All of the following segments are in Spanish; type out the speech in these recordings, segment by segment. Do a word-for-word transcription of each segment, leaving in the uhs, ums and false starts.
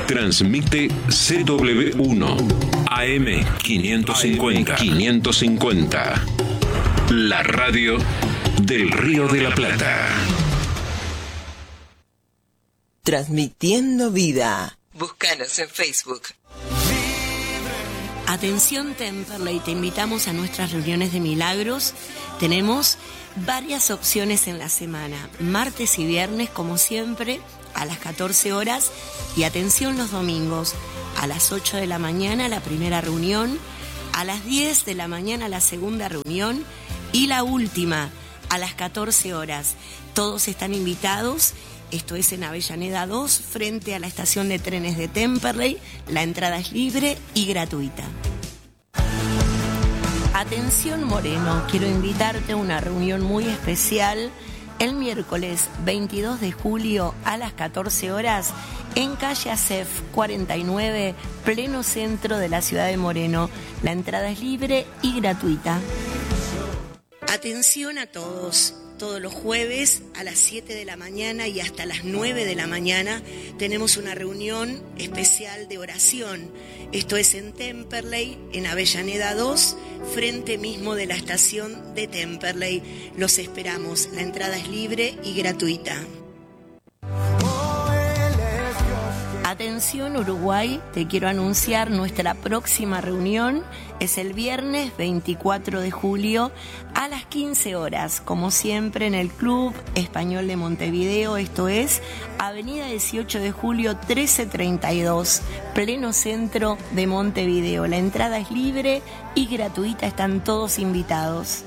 Transmite C W uno A M quinientos cincuenta. quinientos cincuenta. La radio del Río de la Plata. Transmitiendo vida. Búscanos en Facebook. Atención Temperley, te invitamos a nuestras reuniones de milagros. Tenemos varias opciones en la semana, martes y viernes como siempre a las catorce horas, y atención los domingos a las ocho de la mañana la primera reunión, a las diez de la mañana la segunda reunión y la última a las catorce horas. Todos están invitados. Esto es en Avellaneda dos, frente a la estación de trenes de Temperley. La entrada es libre y gratuita. Atención Moreno, quiero invitarte a una reunión muy especial el miércoles veintidós de julio a las catorce horas en calle Acef cuarenta y nueve, pleno centro de la ciudad de Moreno. La entrada es libre y gratuita. Atención a todos. Todos los jueves a las siete de la mañana y hasta las nueve de la mañana tenemos una reunión especial de oración. Esto es en Temperley, en Avellaneda dos, frente mismo de la estación de Temperley. Los esperamos. La entrada es libre y gratuita. Atención Uruguay, te quiero anunciar nuestra próxima reunión. Es el viernes veinticuatro de julio a las quince horas, como siempre en el Club Español de Montevideo. Esto es Avenida dieciocho de julio trece treinta y dos, pleno centro de Montevideo. La entrada es libre y gratuita, están todos invitados.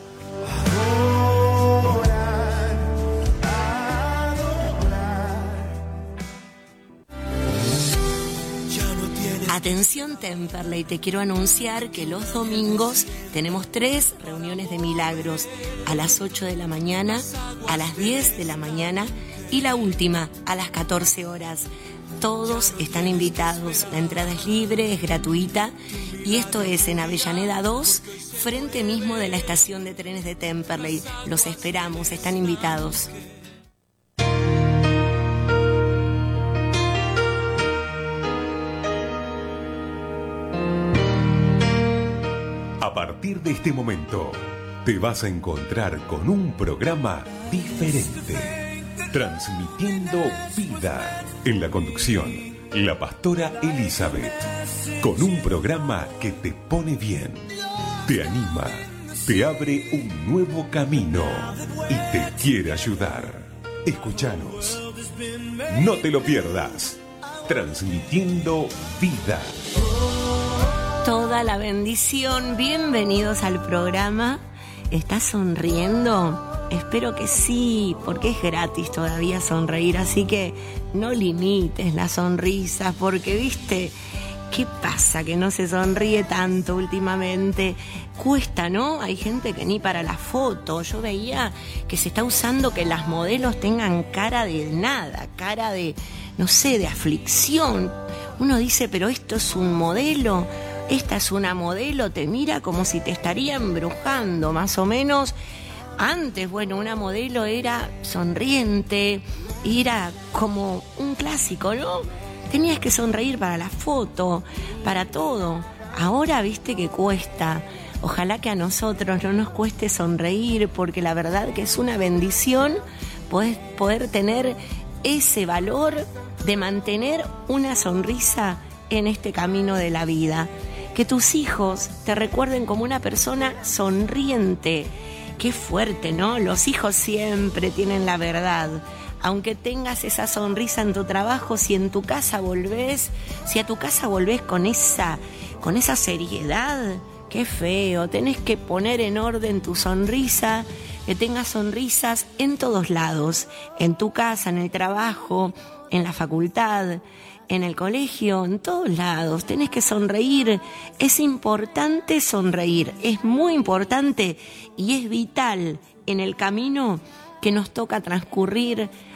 Atención Temperley, te quiero anunciar que los domingos tenemos tres reuniones de milagros, a las ocho de la mañana, a las diez de la mañana y la última a las catorce horas. Todos están invitados, la entrada es libre, es gratuita, y esto es en Avellaneda dos, frente mismo de la estación de trenes de Temperley. Los esperamos, están invitados. A partir de este momento, te vas a encontrar con un programa diferente, transmitiendo vida. En la conducción, la pastora Elizabeth, con un programa que te pone bien, te anima, te abre un nuevo camino y te quiere ayudar. Escúchanos, no te lo pierdas, transmitiendo vida. Toda la bendición, bienvenidos al programa. ¿Estás sonriendo? Espero que sí, porque es gratis todavía sonreír, así que no limites las sonrisas, porque viste, ¿qué pasa que no se sonríe tanto últimamente? Cuesta, ¿no? Hay gente que ni para la foto. Yo veía que se está usando que las modelos tengan cara de nada, cara de, no sé, de aflicción. Uno dice, pero esto es un modelo. Esta es una modelo, te mira como si te estaría embrujando, más o menos. Antes, bueno, una modelo era sonriente, era como un clásico, ¿no? Tenías que sonreír para la foto, para todo. Ahora, viste que cuesta. Ojalá que a nosotros no nos cueste sonreír, porque la verdad que es una bendición poder, poder tener ese valor de mantener una sonrisa en este camino de la vida. Que tus hijos te recuerden como una persona sonriente. Qué fuerte, ¿no? Los hijos siempre tienen la verdad. Aunque tengas esa sonrisa en tu trabajo, si en tu casa volvés, si a tu casa volvés con esa, con esa seriedad, qué feo. Tenés que poner en orden tu sonrisa, que tengas sonrisas en todos lados. En tu casa, en el trabajo, en la facultad, en el colegio, en todos lados. Tenés que sonreír. Es importante sonreír. Es muy importante y es vital en el camino que nos toca transcurrir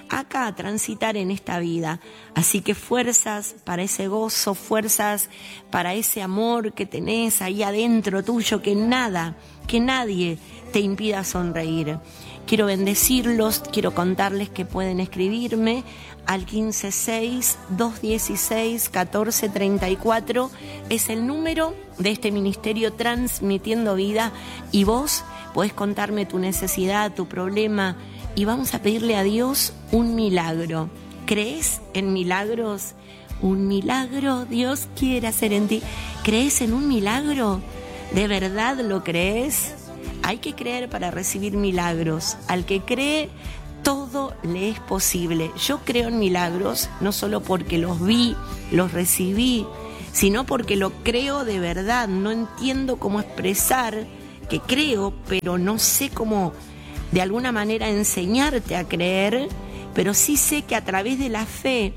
acá a transitar en esta vida. Así que fuerzas para ese gozo, fuerzas para ese amor que tenés ahí adentro tuyo, que nada, que nadie te impida sonreír. Quiero bendecirlos, quiero contarles que pueden escribirme al quince seis, dos dieciséis, catorce treinta y cuatro. Es el número de este ministerio Transmitiendo Vida, y vos podés contarme tu necesidad, tu problema, y vamos a pedirle a Dios un milagro. ¿Crees en milagros? Un milagro Dios quiere hacer en ti. ¿Crees en un milagro? ¿De verdad lo crees? Hay que creer para recibir milagros. Al que cree, todo le es posible. Yo creo en milagros, no solo porque los vi, los recibí, sino porque lo creo de verdad. No entiendo cómo expresar que creo, pero no sé cómo de alguna manera enseñarte a creer, pero sí sé que a través de la fe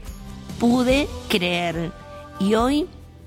pude creer. Y hoy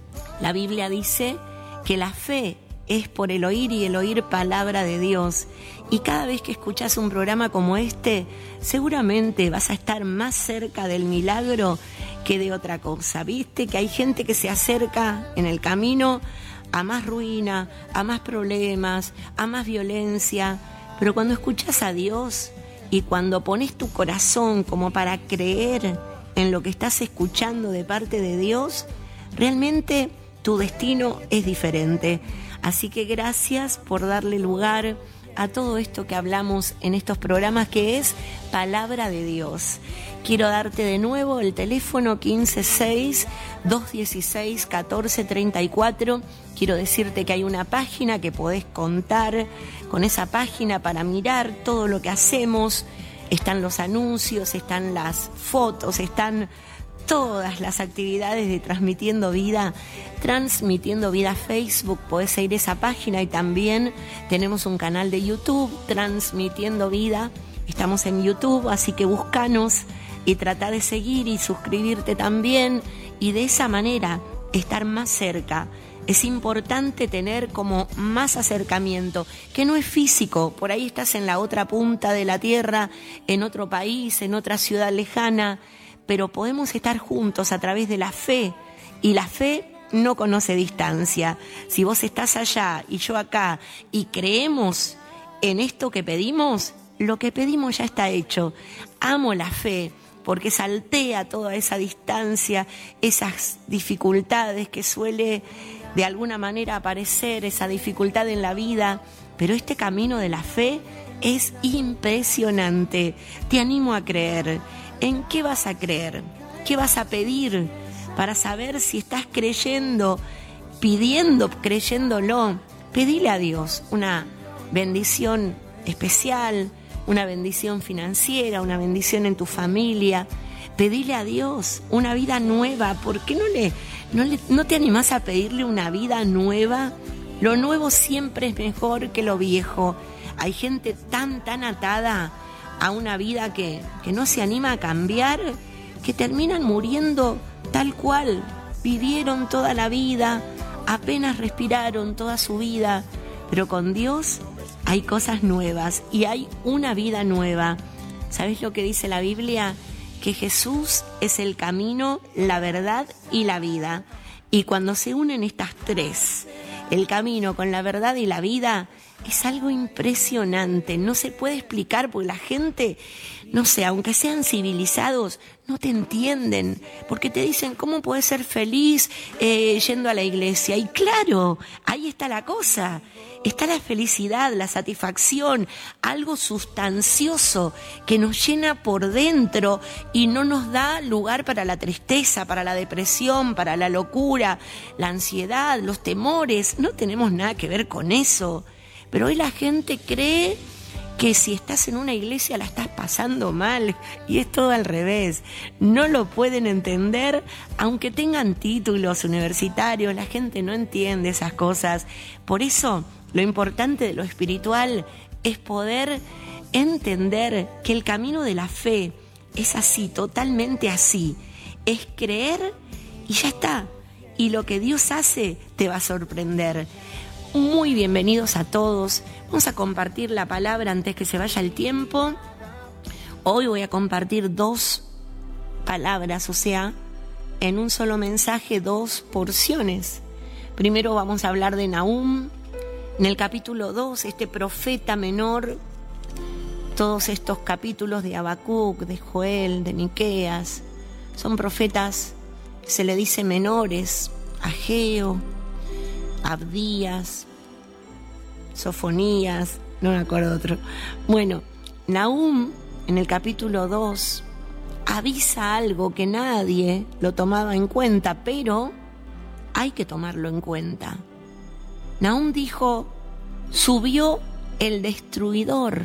la Biblia dice que la fe es por el oír y el oír palabra de Dios. Y cada vez que escuchas un programa como este, seguramente vas a estar más cerca del milagro que de otra cosa. ¿Viste? Que hay gente que se acerca en el camino a más ruina, a más problemas, a más violencia. Pero cuando escuchas a Dios y cuando pones tu corazón como para creer en lo que estás escuchando de parte de Dios, realmente tu destino es diferente. Así que gracias por darle lugar a todo esto que hablamos en estos programas, que es Palabra de Dios. Quiero darte de nuevo el teléfono quince seis, dos dieciséis, catorce treinta y cuatro. Quiero decirte que hay una página que podés contar con esa página para mirar todo lo que hacemos. Están los anuncios, están las fotos, están todas las actividades de Transmitiendo Vida, Transmitiendo Vida Facebook. Podés seguir esa página, y también tenemos un canal de YouTube, Transmitiendo Vida. Estamos en YouTube, así que búscanos y trata de seguir y suscribirte también, y de esa manera estar más cerca. Es importante tener como más acercamiento, que no es físico. Por ahí estás en la otra punta de la tierra, en otro país, en otra ciudad lejana, pero podemos estar juntos a través de la fe, y la fe no conoce distancia. Si vos estás allá y yo acá y creemos en esto que pedimos, lo que pedimos ya está hecho. Amo la fe porque saltea toda esa distancia, esas dificultades que suele de alguna manera aparecer, esa dificultad en la vida, pero este camino de la fe es impresionante. Te animo a creer. ¿En qué vas a creer? ¿Qué vas a pedir? Para saber si estás creyendo, pidiendo, creyéndolo. Pedile a Dios una bendición especial, una bendición financiera, una bendición en tu familia. Pedile a Dios una vida nueva. ¿Por qué no le, no le, no te animás a pedirle una vida nueva? Lo nuevo siempre es mejor que lo viejo. Hay gente tan, tan atada a una vida que, que no se anima a cambiar, que terminan muriendo tal cual vivieron toda la vida, apenas respiraron toda su vida. Pero con Dios hay cosas nuevas y hay una vida nueva. ¿Sabes lo que dice la Biblia? Que Jesús es el camino, la verdad y la vida. Y cuando se unen estas tres, el camino con la verdad y la vida, es algo impresionante. No se puede explicar porque la gente, no sé, aunque sean civilizados, no te entienden, porque te dicen, ¿cómo puedes ser feliz eh, yendo a la iglesia? Y claro, ahí está la cosa. Está la felicidad, la satisfacción, algo sustancioso que nos llena por dentro y no nos da lugar para la tristeza, para la depresión, para la locura, la ansiedad, los temores. No tenemos nada que ver con eso. Pero hoy la gente cree que si estás en una iglesia la estás pasando mal, y es todo al revés. No lo pueden entender, aunque tengan títulos universitarios. La gente no entiende esas cosas. Por eso, lo importante de lo espiritual es poder entender que el camino de la fe es así, totalmente así. Es creer y ya está. Y lo que Dios hace te va a sorprender. Muy bienvenidos a todos. Vamos a compartir la palabra antes que se vaya el tiempo. Hoy voy a compartir dos palabras, o sea, en un solo mensaje, dos porciones. Primero vamos a hablar de Nahum. En el capítulo dos, este profeta menor, todos estos capítulos de Habacuc, de Joel, de Miqueas, son profetas, se le dice menores, Ageo, Abdías, Sofonías, no me acuerdo otro. Bueno, Nahum, en el capítulo dos, avisa algo que nadie lo tomaba en cuenta, pero hay que tomarlo en cuenta. Nahum dijo, subió el destruidor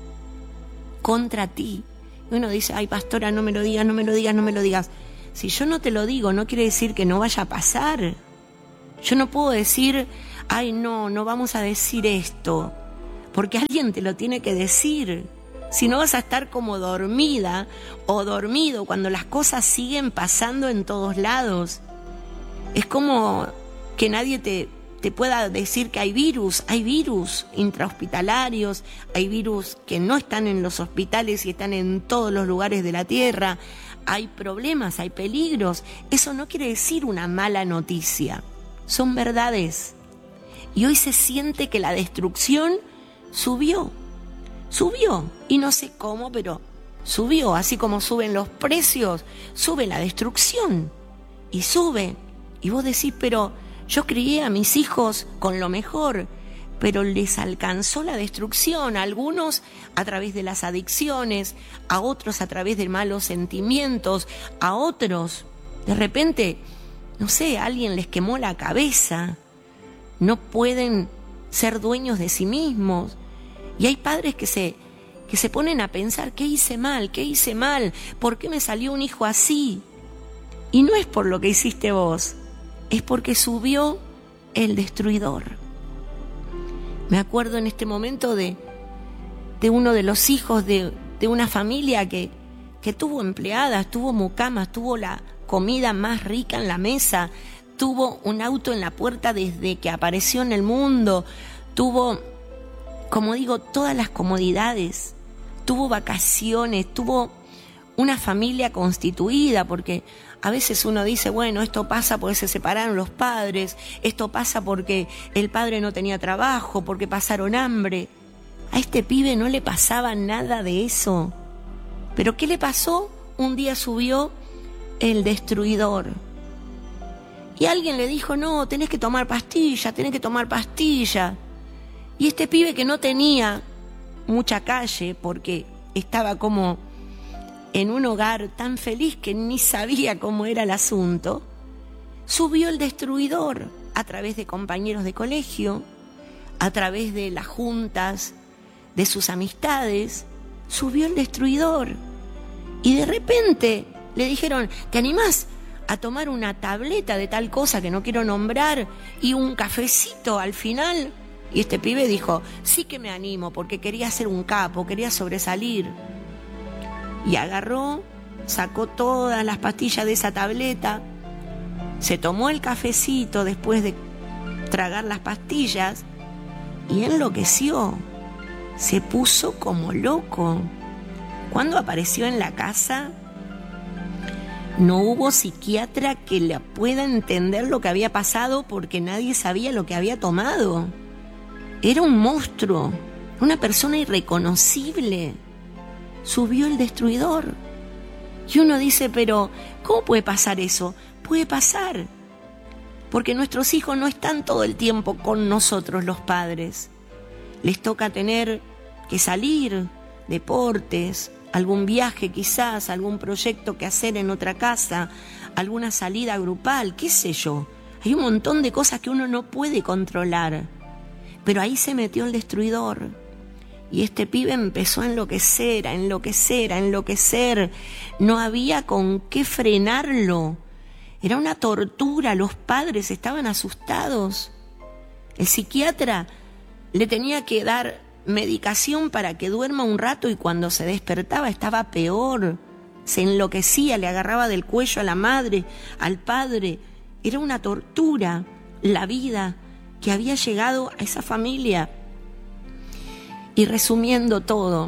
contra ti. Y uno dice, ay pastora, no me lo digas, no me lo digas, no me lo digas. Si yo no te lo digo, no quiere decir que no vaya a pasar. Yo no puedo decir, ay no, no vamos a decir esto, porque alguien te lo tiene que decir. Si no vas a estar como dormida o dormido cuando las cosas siguen pasando en todos lados. Es como que nadie te, te pueda decir que hay virus. Hay virus intrahospitalarios, hay virus que no están en los hospitales y están en todos los lugares de la tierra. Hay problemas, hay peligros. Eso no quiere decir una mala noticia. Son verdades. Y hoy se siente que la destrucción subió. Subió, y no sé cómo, pero subió, así como suben los precios, sube la destrucción, y sube. Y vos decís, pero yo crié a mis hijos con lo mejor, pero les alcanzó la destrucción, a algunos a través de las adicciones, a otros a través de malos sentimientos, a otros, de repente, no sé, alguien les quemó la cabeza, no pueden ser dueños de sí mismos. Y hay padres que se, que se ponen a pensar, ¿qué hice mal? ¿Qué hice mal? ¿Por qué me salió un hijo así? Y no es por lo que hiciste vos, es porque subió el destruidor. Me acuerdo en este momento de, de uno de los hijos de, de una familia que, que tuvo empleadas, tuvo mucamas, tuvo la comida más rica en la mesa, tuvo un auto en la puerta desde que apareció en el mundo, tuvo, como digo, todas las comodidades, tuvo vacaciones, tuvo una familia constituida, porque a veces uno dice, bueno, esto pasa porque se separaron los padres, esto pasa porque el padre no tenía trabajo, porque pasaron hambre. A este pibe no le pasaba nada de eso. ¿Pero qué le pasó? Un día subió el destruidor. Y alguien le dijo, no, tenés que tomar pastilla, tenés que tomar pastilla. Y este pibe que no tenía mucha calle porque estaba como en un hogar tan feliz que ni sabía cómo era el asunto, subió el destruidor a través de compañeros de colegio, a través de las juntas, de sus amistades, subió el destruidor. Y de repente le dijeron, ¿te animás a tomar una tableta de tal cosa que no quiero nombrar y un cafecito al final? Y este pibe dijo, sí que me animo, porque quería ser un capo, quería sobresalir. Y agarró, sacó todas las pastillas de esa tableta, se tomó el cafecito después de tragar las pastillas y enloqueció. Se puso como loco. Cuando apareció en la casa, no hubo psiquiatra que le pueda entender lo que había pasado porque nadie sabía lo que había tomado. Era un monstruo, una persona irreconocible. Subió el destruidor. Y uno dice, pero ¿cómo puede pasar eso? Puede pasar, porque nuestros hijos no están todo el tiempo con nosotros los padres. Les toca tener que salir, deportes, algún viaje quizás, algún proyecto que hacer en otra casa, alguna salida grupal, qué sé yo. Hay un montón de cosas que uno no puede controlar. Pero ahí se metió el destruidor. Y este pibe empezó a enloquecer, a enloquecer, a enloquecer. No había con qué frenarlo. Era una tortura, los padres estaban asustados. El psiquiatra le tenía que dar medicación para que duerma un rato y cuando se despertaba estaba peor. Se enloquecía, le agarraba del cuello a la madre, al padre. Era una tortura la vida que había llegado a esa familia. Y resumiendo todo,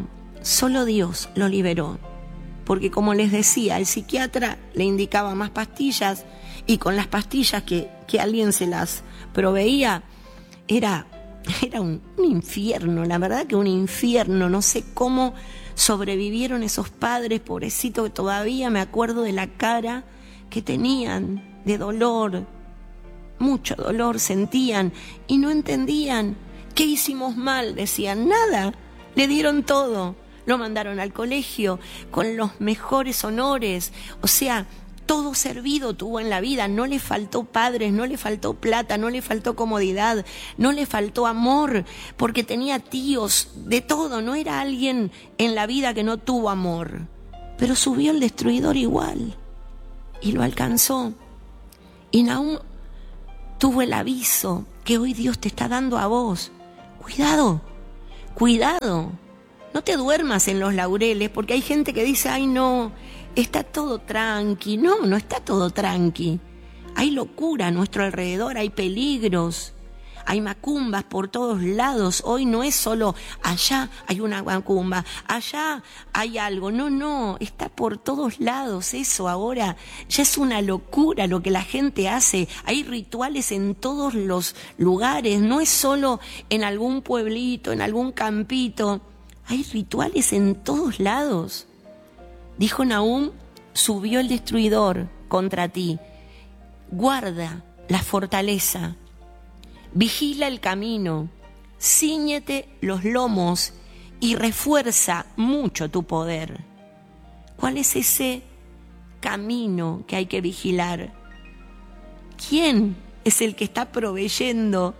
solo Dios lo liberó. Porque como les decía, el psiquiatra le indicaba más pastillas y con las pastillas que, que alguien se las proveía, era, era un, un infierno, la verdad que un infierno. No sé cómo sobrevivieron esos padres, pobrecitos, que todavía me acuerdo de la cara que tenían de dolor, mucho dolor sentían y no entendían. ¿Qué hicimos mal? Decían, nada, le dieron todo. Lo mandaron al colegio con los mejores honores, o sea, todo servido tuvo en la vida, no le faltó padres, no le faltó plata, no le faltó comodidad, no le faltó amor, porque tenía tíos, de todo, no era alguien en la vida que no tuvo amor, pero subió el destruidor igual y lo alcanzó. Y Nahum tuvo el aviso que hoy Dios te está dando a vos. Cuidado, cuidado. No te duermas en los laureles, porque hay gente que dice, ay no, está todo tranqui. No, no está todo tranqui. Hay locura a nuestro alrededor, hay peligros, hay macumbas por todos lados. Hoy no es solo allá hay una macumba, allá hay algo. No, no, está por todos lados eso ahora. Ya es una locura lo que la gente hace. Hay rituales en todos los lugares, no es solo en algún pueblito, en algún campito. Hay rituales en todos lados. Dijo Nahum, subió el destruidor contra ti. Guarda la fortaleza, vigila el camino, cíñete los lomos y refuerza mucho tu poder. ¿Cuál es ese camino que hay que vigilar? ¿Quién es el que está proveyendo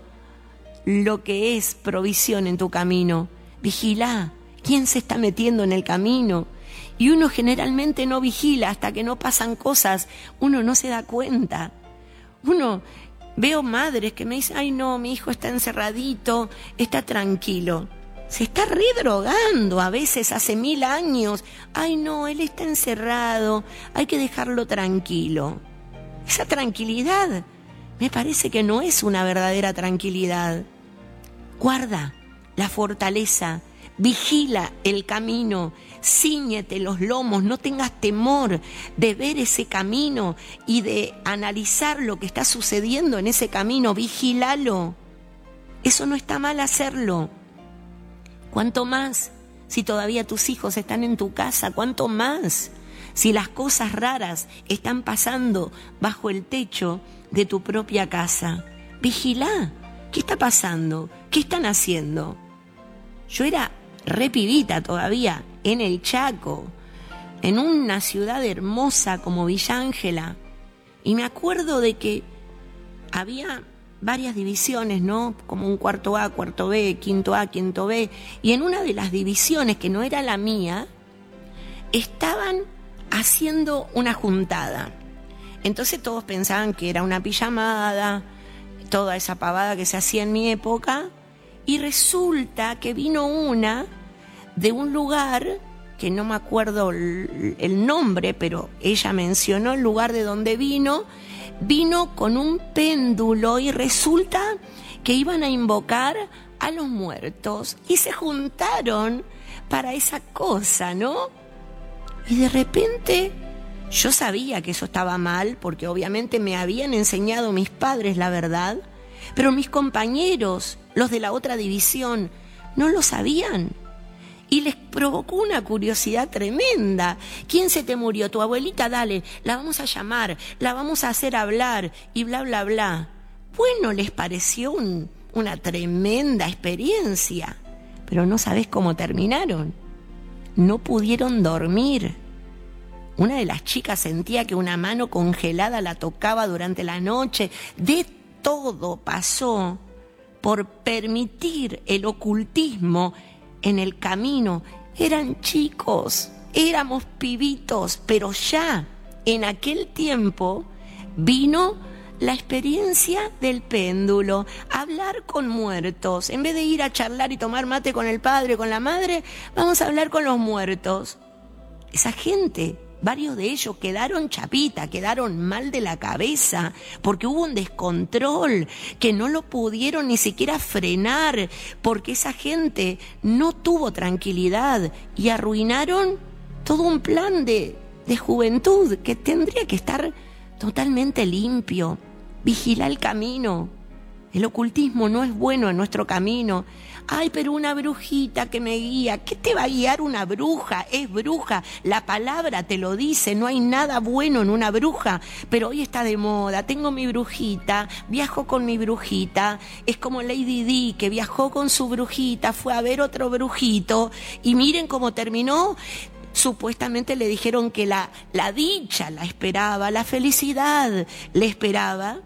lo que es provisión en tu camino? Vigila, ¿quién se está metiendo en el camino? Y uno generalmente no vigila hasta que no pasan cosas, uno no se da cuenta. Uno, veo madres que me dicen, ay no, mi hijo está encerradito, está tranquilo. Se está redrogando a veces hace mil años. Ay no, él está encerrado, hay que dejarlo tranquilo. Esa tranquilidad me parece que no es una verdadera tranquilidad. Guarda la fortaleza, vigila el camino, cíñete los lomos, no tengas temor de ver ese camino y de analizar lo que está sucediendo en ese camino, vigílalo. Eso no está mal hacerlo. Cuanto más si todavía tus hijos están en tu casa, cuanto más si las cosas raras están pasando bajo el techo de tu propia casa. Vigilá, ¿qué está pasando? ¿Qué están haciendo? Yo era re pibita todavía, en el Chaco, en una ciudad hermosa como Villa Ángela, y me acuerdo de que había varias divisiones, ¿no? Como un cuarto A, cuarto B, quinto A, quinto B, y en una de las divisiones, que no era la mía, estaban haciendo una juntada. Entonces todos pensaban que era una pijamada, toda esa pavada que se hacía en mi época, y resulta que vino una de un lugar, que no me acuerdo el, el nombre, pero ella mencionó el lugar de donde vino, vino con un péndulo y resulta que iban a invocar a los muertos y se juntaron para esa cosa, ¿no? Y de repente yo sabía que eso estaba mal, porque obviamente me habían enseñado mis padres la verdad, pero mis compañeros, los de la otra división, no lo sabían. Y les provocó una curiosidad tremenda. ¿Quién se te murió? Tu abuelita, dale, la vamos a llamar, la vamos a hacer hablar y bla, bla, bla. Bueno, les pareció un, una tremenda experiencia, pero no sabés cómo terminaron. No pudieron dormir. Una de las chicas sentía que una mano congelada la tocaba durante la noche. De todo pasó por permitir el ocultismo en el camino. Eran chicos, éramos pibitos, pero ya en aquel tiempo vino la experiencia del péndulo, hablar con muertos. En vez de ir a charlar y tomar mate con el padre, con la madre, vamos a hablar con los muertos. Esa gente Varios de ellos quedaron chapita, quedaron mal de la cabeza, porque hubo un descontrol que no lo pudieron ni siquiera frenar, porque esa gente no tuvo tranquilidad y arruinaron todo un plan de, de juventud que tendría que estar totalmente limpio. Vigila el camino. El ocultismo no es bueno en nuestro camino. Ay, pero una brujita que me guía. ¿Qué te va a guiar una bruja? Es bruja. La palabra te lo dice. No hay nada bueno en una bruja. Pero hoy está de moda. Tengo mi brujita. Viajo con mi brujita. Es como Lady Di, que viajó con su brujita. Fue a ver otro brujito. Y miren cómo terminó. Supuestamente le dijeron que la, la dicha la esperaba. La felicidad le esperaba.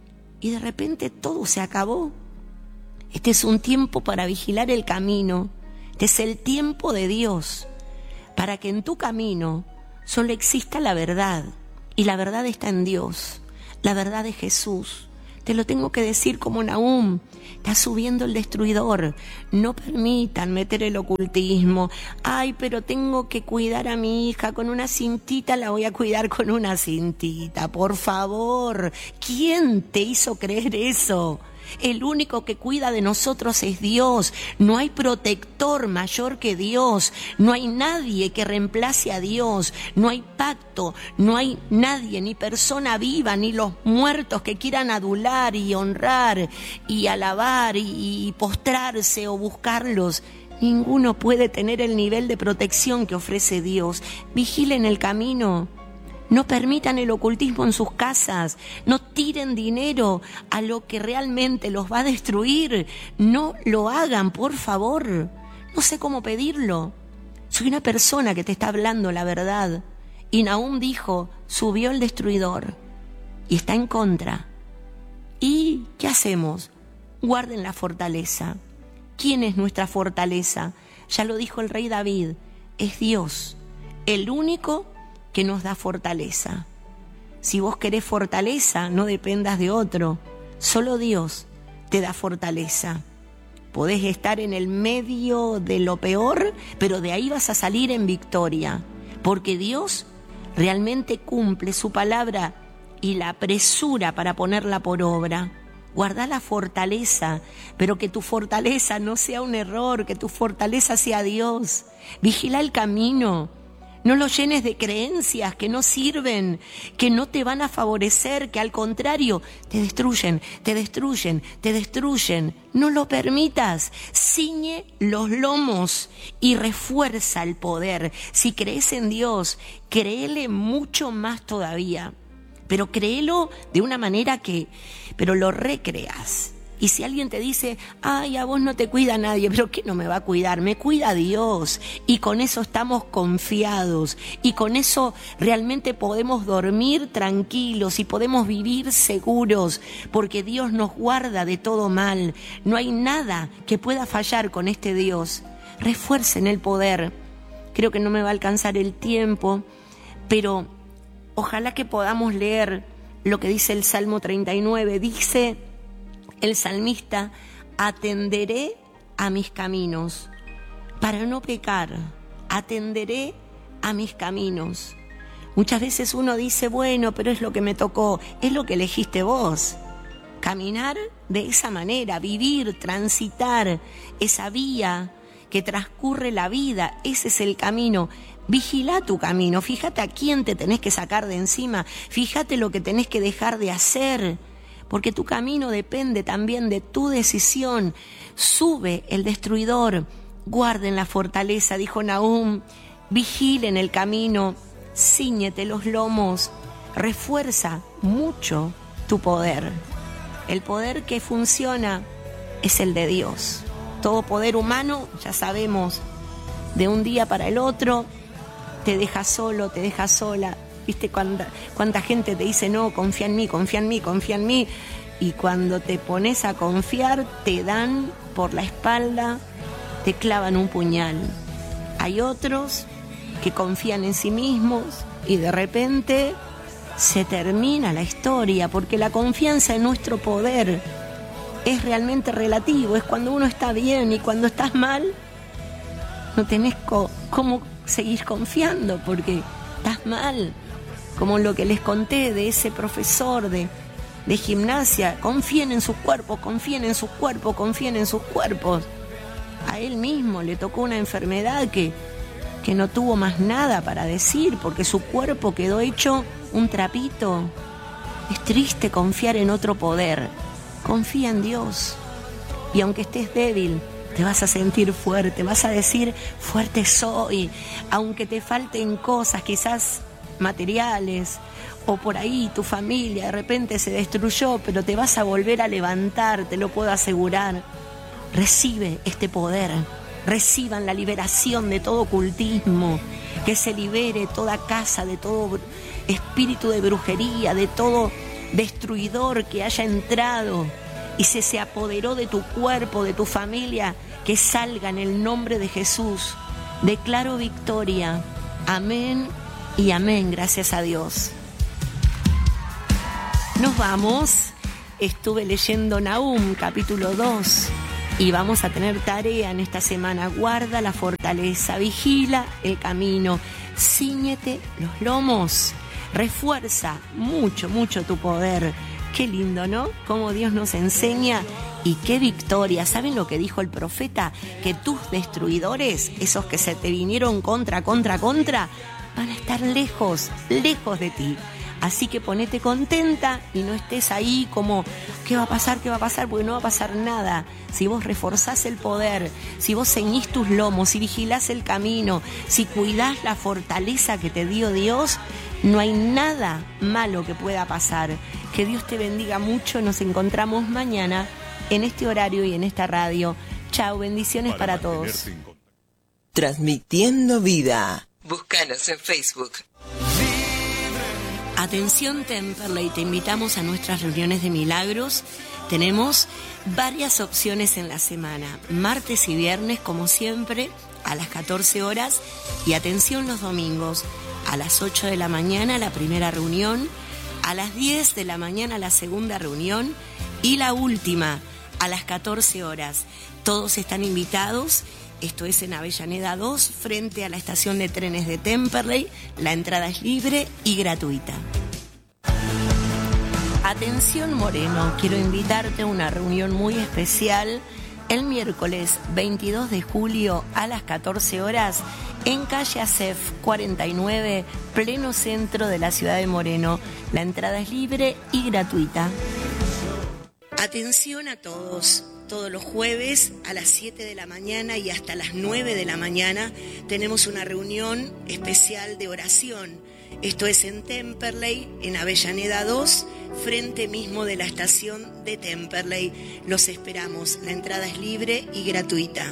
Y de repente todo se acabó. Este es un tiempo para vigilar el camino. Este es el tiempo de Dios, para que en tu camino solo exista la verdad. Y la verdad está en Dios, la verdad de Jesús. Te lo tengo que decir como Nahum. Está subiendo el destruidor. No permitan meter el ocultismo. Ay, pero tengo que cuidar a mi hija con una cintita, la voy a cuidar con una cintita. Por favor, ¿quién te hizo creer eso? El único que cuida de nosotros es Dios. No hay protector mayor que Dios. No hay nadie que reemplace a Dios. No hay pacto. No hay nadie, ni persona viva, ni los muertos que quieran adular y honrar y alabar y, y postrarse o buscarlos. Ninguno puede tener el nivel de protección que ofrece Dios. Vigilen el camino. No permitan el ocultismo en sus casas. No tiren dinero a lo que realmente los va a destruir. No lo hagan, por favor. No sé cómo pedirlo. Soy una persona que te está hablando la verdad. Y Nahum dijo, subió el destruidor y está en contra. ¿Y qué hacemos? Guarden la fortaleza. ¿Quién es nuestra fortaleza? Ya lo dijo el rey David. Es Dios, el único que nos da fortaleza. Si vos querés fortaleza, no dependas de otro. Solo Dios te da fortaleza. Podés estar en el medio de lo peor, pero de ahí vas a salir en victoria. Porque Dios realmente cumple su palabra y la apresura para ponerla por obra. Guarda la fortaleza, pero que tu fortaleza no sea un error, que tu fortaleza sea Dios. Vigila el camino. No lo llenes de creencias que no sirven, que no te van a favorecer, que al contrario te destruyen, te destruyen, te destruyen. No lo permitas. Ciñe los lomos y refuerza el poder. Si crees en Dios, créele mucho más todavía. Pero créelo de una manera que, pero lo recreas. Y si alguien te dice, ay, a vos no te cuida nadie, ¿pero qué no me va a cuidar? Me cuida Dios. Y con eso estamos confiados. Y con eso realmente podemos dormir tranquilos y podemos vivir seguros. Porque Dios nos guarda de todo mal. No hay nada que pueda fallar con este Dios. Refuercen el poder. Creo que no me va a alcanzar el tiempo, pero ojalá que podamos leer lo que dice el Salmo treinta y nueve. Dice el salmista, atenderé a mis caminos para no pecar, atenderé a mis caminos. Muchas veces uno dice, bueno, pero es lo que me tocó, es lo que elegiste vos. Caminar de esa manera, vivir, transitar esa vía que transcurre la vida, ese es el camino. Vigila tu camino, fíjate a quién te tenés que sacar de encima, fíjate lo que tenés que dejar de hacer. Porque tu camino depende también de tu decisión. Sube el destruidor, guarden la fortaleza, dijo Nahum, vigilen el camino, cíñete los lomos, refuerza mucho tu poder. El poder que funciona es el de Dios. Todo poder humano, ya sabemos, de un día para el otro, te deja solo, te deja sola. ¿Viste cuánta, cuánta gente te dice, no, confía en mí, confía en mí, confía en mí? Y cuando te pones a confiar, te dan por la espalda, te clavan un puñal. Hay otros que confían en sí mismos y de repente se termina la historia, porque la confianza en nuestro poder es realmente relativo. Es cuando uno está bien y cuando estás mal, no tenés co- cómo seguir confiando, porque estás mal. Como lo que les conté de ese profesor de, de gimnasia, confíen en sus cuerpos, confíen en sus cuerpos, confíen en sus cuerpos. A él mismo le tocó una enfermedad que, que no tuvo más nada para decir, porque su cuerpo quedó hecho un trapito. Es triste confiar en otro poder. Confía en Dios. Y aunque estés débil, te vas a sentir fuerte, vas a decir, fuerte soy. Aunque te falten cosas, quizás materiales, o por ahí tu familia de repente se destruyó, pero te vas a volver a levantar, te lo puedo asegurar. Recibe este poder, reciban la liberación de todo ocultismo, que se libere toda casa de todo espíritu de brujería, de todo destruidor que haya entrado y se se apoderó de tu cuerpo, de tu familia, que salga en el nombre de Jesús. Declaro victoria. Amén y amén, gracias a Dios. Nos vamos. Estuve leyendo Nahum, capítulo dos, y vamos a tener tarea en esta semana. Guarda la fortaleza, vigila el camino, cíñete los lomos, refuerza mucho, mucho tu poder. Qué lindo, ¿no? Cómo Dios nos enseña. Y qué victoria. ¿Saben lo que dijo el profeta? Que tus destruidores, esos que se te vinieron contra, contra, contra, van a estar lejos, lejos de ti. Así que ponete contenta y no estés ahí como, ¿qué va a pasar? ¿Qué va a pasar? Porque no va a pasar nada. Si vos reforzás el poder, si vos ceñís tus lomos, si vigilás el camino, si cuidás la fortaleza que te dio Dios, no hay nada malo que pueda pasar. Que Dios te bendiga mucho. Nos encontramos mañana en este horario y en esta radio. Chao, bendiciones para, para todos. Transmitiendo vida. Búscanos en Facebook. Atención Temperley, te invitamos a nuestras reuniones de milagros. Tenemos varias opciones en la semana, martes y viernes como siempre a las catorce horas, y atención los domingos a las ocho de la mañana la primera reunión, a las diez de la mañana la segunda reunión y la última a las catorce horas. Todos están invitados. Esto es en Avellaneda dos, frente a la estación de trenes de Temperley. La entrada es libre y gratuita. Atención Moreno, quiero invitarte a una reunión muy especial el miércoles veintidós de julio a las catorce horas en calle Acef cuarenta y nueve, pleno centro de la ciudad de Moreno. La entrada es libre y gratuita. Atención a todos. Todos los jueves a las siete de la mañana y hasta las nueve de la mañana tenemos una reunión especial de oración. Esto es en Temperley, en Avellaneda dos, frente mismo de la estación de Temperley. Los esperamos. La entrada es libre y gratuita.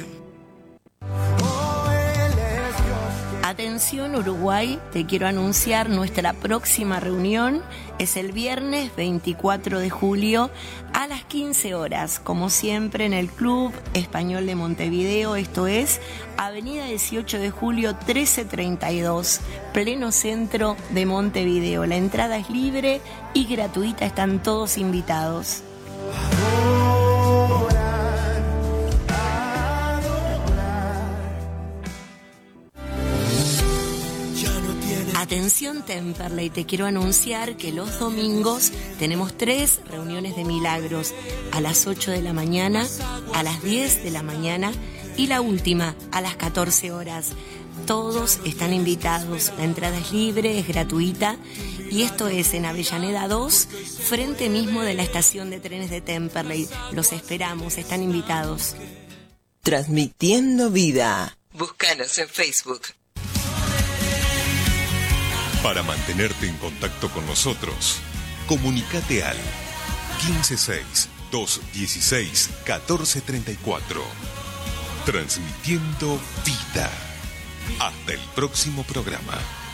Atención Uruguay, te quiero anunciar nuestra próxima reunión. Es el viernes veinticuatro de julio a las quince horas, como siempre en el Club Español de Montevideo. Esto es Avenida dieciocho de julio trece treinta y dos, pleno centro de Montevideo. La entrada es libre y gratuita, están todos invitados. Atención Temperley, te quiero anunciar que los domingos tenemos tres reuniones de milagros, a las ocho de la mañana, a las diez de la mañana y la última a las catorce horas. Todos están invitados, la entrada es libre, es gratuita, y esto es en Avellaneda dos, frente mismo de la estación de trenes de Temperley. Los esperamos, están invitados. Transmitiendo vida. Búscanos en Facebook. Para mantenerte en contacto con nosotros, comunícate al quince seis, doscientos dieciséis, catorce treinta y cuatro. Transmitiendo vida. Hasta el próximo programa.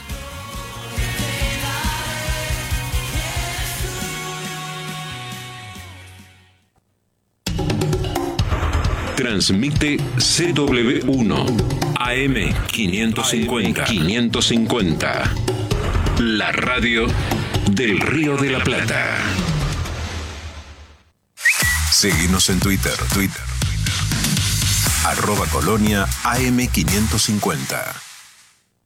Transmite C W uno A M quinientos cincuenta. quinientos cincuenta. La radio del Río de la Plata. Seguinos en Twitter, Twitter. Arroba Colonia A M quinientos cincuenta.